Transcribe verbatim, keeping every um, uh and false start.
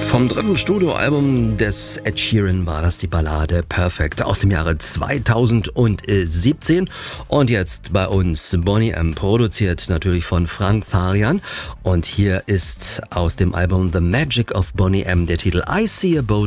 Vom dritten Studioalbum des Ed Sheeran war das die Ballade Perfect aus dem Jahre zweitausendsiebzehn. Und jetzt bei uns Boney M., produziert natürlich von Frank Farian. Und hier ist aus dem Album The Magic of Boney M. der Titel I See a Boat